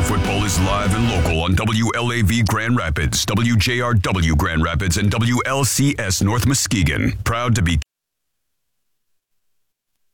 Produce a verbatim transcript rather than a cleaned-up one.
football is live and local on W L A V Grand Rapids, W J R W Grand Rapids, and W L C S North Muskegon. Proud to be